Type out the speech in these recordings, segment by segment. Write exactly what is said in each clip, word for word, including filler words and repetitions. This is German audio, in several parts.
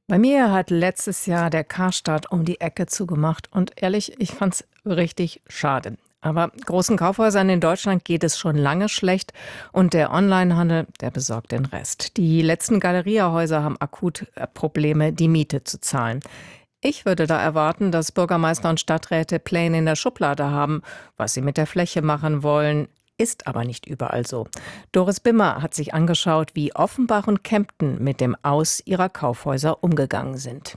Bei mir hat letztes Jahr der Karstadt um die Ecke zugemacht und ehrlich, ich fand's richtig schade. Aber großen Kaufhäusern in Deutschland geht es schon lange schlecht und der Onlinehandel, der besorgt den Rest. Die letzten Galeriahäuser haben akut äh, Probleme, die Miete zu zahlen. Ich würde da erwarten, dass Bürgermeister und Stadträte Pläne in der Schublade haben, was sie mit der Fläche machen wollen. Ist aber nicht überall so. Doris Bimmer hat sich angeschaut, wie Offenbach und Kempten mit dem Aus ihrer Kaufhäuser umgegangen sind.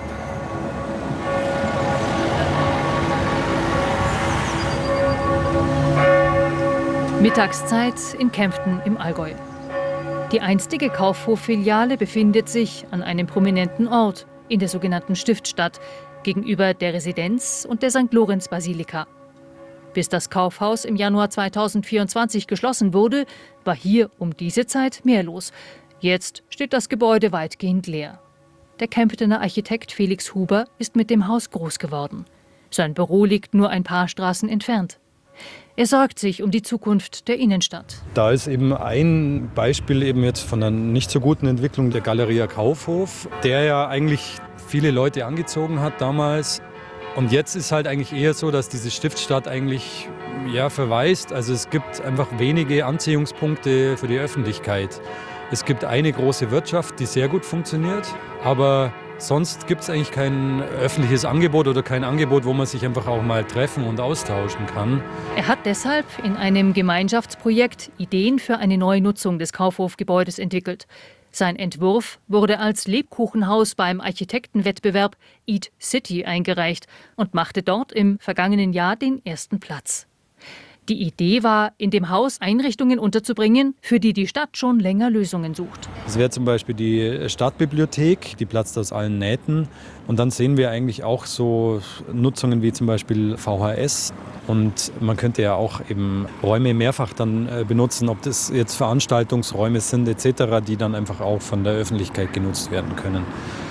Mittagszeit in Kempten im Allgäu. Die einstige Kaufhof-Filiale befindet sich an einem prominenten Ort in der sogenannten Stiftstadt gegenüber der Residenz und der Sankt Lorenz-Basilika. Bis das Kaufhaus im Januar zweitausendvierundzwanzig geschlossen wurde, war hier um diese Zeit mehr los. Jetzt steht das Gebäude weitgehend leer. Der Kemptener Architekt Felix Huber ist mit dem Haus groß geworden. Sein Büro liegt nur ein paar Straßen entfernt. Er sorgt sich um die Zukunft der Innenstadt. Da ist eben ein Beispiel eben jetzt von einer nicht so guten Entwicklung der Galeria Kaufhof, der ja eigentlich viele Leute angezogen hat damals. Und jetzt ist halt eigentlich eher so, dass diese Stiftstadt eigentlich ja, verwaist. Also es gibt einfach wenige Anziehungspunkte für die Öffentlichkeit. Es gibt eine große Wirtschaft, die sehr gut funktioniert, aber sonst gibt es eigentlich kein öffentliches Angebot oder kein Angebot, wo man sich einfach auch mal treffen und austauschen kann. Er hat deshalb in einem Gemeinschaftsprojekt Ideen für eine neue Nutzung des Kaufhofgebäudes entwickelt. Sein Entwurf wurde als Lebkuchenhaus beim Architektenwettbewerb Eat City eingereicht und machte dort im vergangenen Jahr den ersten Platz. Die Idee war, in dem Haus Einrichtungen unterzubringen, für die die Stadt schon länger Lösungen sucht. Das wäre zum Beispiel die Stadtbibliothek, die platzt aus allen Nähten. Und dann sehen wir eigentlich auch so Nutzungen wie zum Beispiel V H S. Und man könnte ja auch eben Räume mehrfach dann benutzen, ob das jetzt Veranstaltungsräume sind et cetera, die dann einfach auch von der Öffentlichkeit genutzt werden können.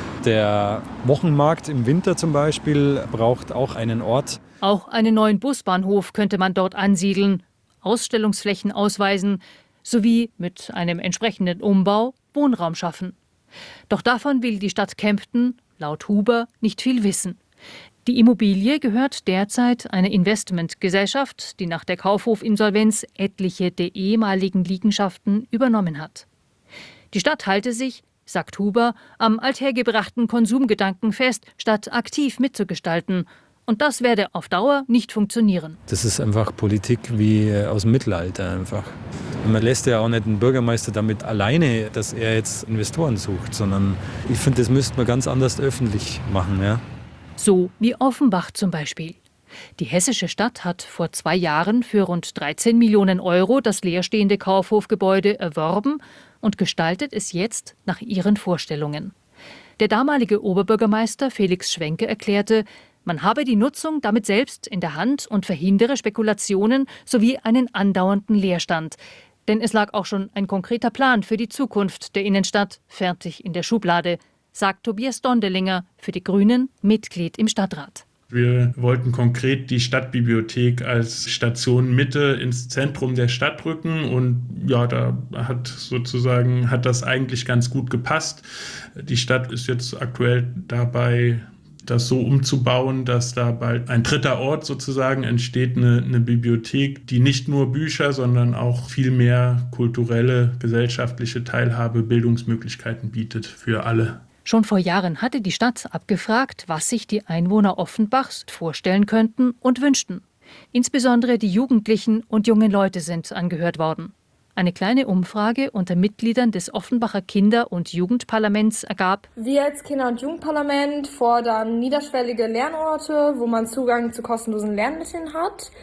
Der Wochenmarkt im Winter zum Beispiel braucht auch einen Ort. Auch einen neuen Busbahnhof könnte man dort ansiedeln, Ausstellungsflächen ausweisen, sowie mit einem entsprechenden Umbau Wohnraum schaffen. Doch davon will die Stadt Kempten, laut Huber, nicht viel wissen. Die Immobilie gehört derzeit einer Investmentgesellschaft, die nach der Kaufhofinsolvenz etliche der ehemaligen Liegenschaften übernommen hat. Die Stadt halte sich, sagt Huber, am althergebrachten Konsumgedanken fest, statt aktiv mitzugestalten. Und das werde auf Dauer nicht funktionieren. Das ist einfach Politik wie aus dem Mittelalter einfach. Und man lässt ja auch nicht den Bürgermeister damit alleine, dass er jetzt Investoren sucht, sondern ich finde, das müsste man ganz anders öffentlich machen. Ja? So wie Offenbach zum Beispiel. Die hessische Stadt hat vor zwei Jahren für rund dreizehn Millionen Euro das leerstehende Kaufhofgebäude erworben und gestaltet es jetzt nach ihren Vorstellungen. Der damalige Oberbürgermeister Felix Schwenke erklärte, man habe die Nutzung damit selbst in der Hand und verhindere Spekulationen sowie einen andauernden Leerstand. Denn es lag auch schon ein konkreter Plan für die Zukunft der Innenstadt fertig in der Schublade, sagt Tobias Dondelinger, für die Grünen Mitglied im Stadtrat. Wir wollten konkret die Stadtbibliothek als Station Mitte ins Zentrum der Stadt rücken und ja, da hat sozusagen hat das eigentlich ganz gut gepasst. Die Stadt ist jetzt aktuell dabei, das so umzubauen, dass da bald ein dritter Ort sozusagen entsteht, eine, eine Bibliothek, die nicht nur Bücher, sondern auch viel mehr kulturelle, gesellschaftliche Teilhabe, Bildungsmöglichkeiten bietet für alle. Schon vor Jahren hatte die Stadt abgefragt, was sich die Einwohner Offenbachs vorstellen könnten und wünschten. Insbesondere die Jugendlichen und jungen Leute sind angehört worden. Eine kleine Umfrage unter Mitgliedern des Offenbacher Kinder- und Jugendparlaments ergab: Wir als Kinder- und Jugendparlament fordern niederschwellige Lernorte, wo man Zugang zu kostenlosen Lernmitteln hat,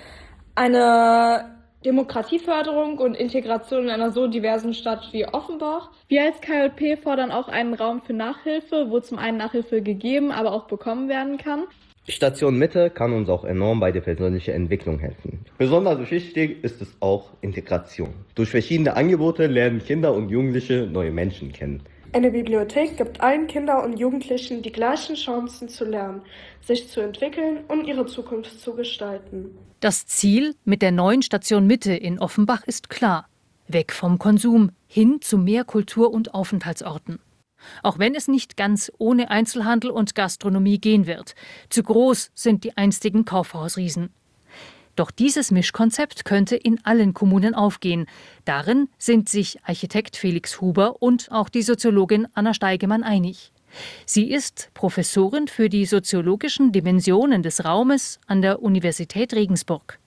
eine Demokratieförderung und Integration in einer so diversen Stadt wie Offenbach. Wir als K J P fordern auch einen Raum für Nachhilfe, wo zum einen Nachhilfe gegeben, aber auch bekommen werden kann. Station Mitte kann uns auch enorm bei der persönlichen Entwicklung helfen. Besonders wichtig ist es auch Integration. Durch verschiedene Angebote lernen Kinder und Jugendliche neue Menschen kennen. Eine Bibliothek gibt allen Kindern und Jugendlichen die gleichen Chancen zu lernen, sich zu entwickeln und ihre Zukunft zu gestalten. Das Ziel mit der neuen Station Mitte in Offenbach ist klar. Weg vom Konsum, hin zu mehr Kultur- und Aufenthaltsorten. Auch wenn es nicht ganz ohne Einzelhandel und Gastronomie gehen wird. Zu groß sind die einstigen Kaufhausriesen. Doch dieses Mischkonzept könnte in allen Kommunen aufgehen. Darin sind sich Architekt Felix Huber und auch die Soziologin Anna Steigemann einig. Sie ist Professorin für die soziologischen Dimensionen des Raumes an der Universität Regensburg.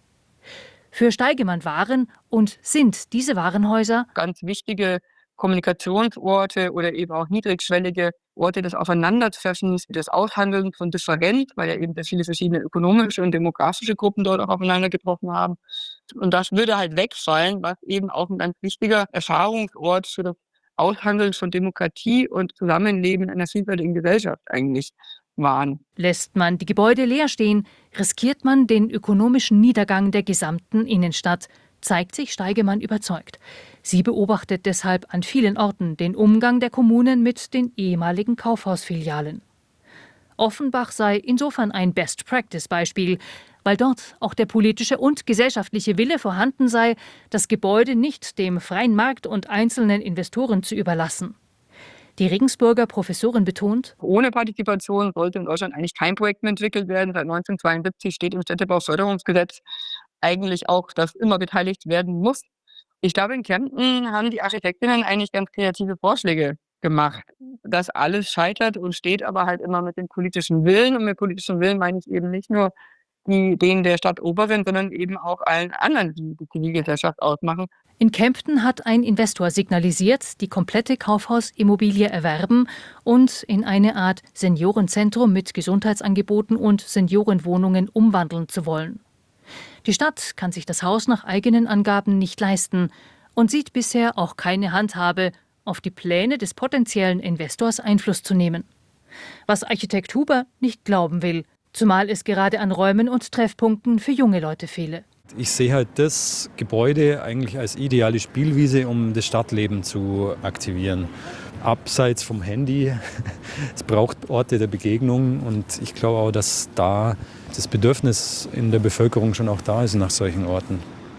Für Steigemann waren und sind diese Warenhäuser ganz wichtige Kommunikationsorte oder eben auch niedrigschwellige Orte des Aufeinandertreffens, des Aushandelns von Differenz, weil ja eben sehr viele verschiedene ökonomische und demografische Gruppen dort auch aufeinander getroffen haben. Und das würde halt wegfallen, was eben auch ein ganz wichtiger Erfahrungsort für das Aushandeln von Demokratie und Zusammenleben in einer vielfältigen Gesellschaft eigentlich waren. Lässt man die Gebäude leer stehen, riskiert man den ökonomischen Niedergang der gesamten Innenstadt, zeigt sich Steigemann überzeugt. Sie beobachtet deshalb an vielen Orten den Umgang der Kommunen mit den ehemaligen Kaufhausfilialen. Offenbach sei insofern ein Best-Practice-Beispiel, weil dort auch der politische und gesellschaftliche Wille vorhanden sei, das Gebäude nicht dem freien Markt und einzelnen Investoren zu überlassen. Die Regensburger Professorin betont: Ohne Partizipation sollte in Deutschland eigentlich kein Projekt mehr entwickelt werden. Seit neunzehnhundertzweiundsiebzig steht im Städtebauförderungsgesetz eigentlich auch, dass immer beteiligt werden muss. Ich glaube, in Kempten haben die Architektinnen eigentlich ganz kreative Vorschläge gemacht. Das alles scheitert und steht aber halt immer mit dem politischen Willen. Und mit politischem Willen meine ich eben nicht nur die, den der Stadt Oberrin, sondern eben auch allen anderen, die die Zivilgesellschaft ausmachen. In Kempten hat ein Investor signalisiert, die komplette Kaufhausimmobilie erwerben und in eine Art Seniorenzentrum mit Gesundheitsangeboten und Seniorenwohnungen umwandeln zu wollen. Die Stadt kann sich das Haus nach eigenen Angaben nicht leisten und sieht bisher auch keine Handhabe, auf die Pläne des potenziellen Investors Einfluss zu nehmen. Was Architekt Huber nicht glauben will, zumal es gerade an Räumen und Treffpunkten für junge Leute fehle. Ich sehe halt das Gebäude eigentlich als ideale Spielwiese, um das Stadtleben zu aktivieren. Abseits vom Handy. Es braucht Orte der Begegnung und ich glaube auch, dass da das Bedürfnis in der Bevölkerung schon auch da ist nach solchen Orten.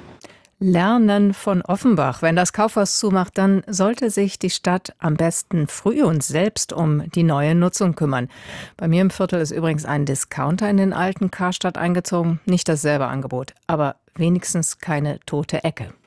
Lernen von Offenbach. Wenn das Kaufhaus zumacht, dann sollte sich die Stadt am besten früh und selbst um die neue Nutzung kümmern. Bei mir im Viertel ist übrigens ein Discounter in den alten Karstadt eingezogen. Nicht dasselbe Angebot, aber wenigstens keine tote Ecke.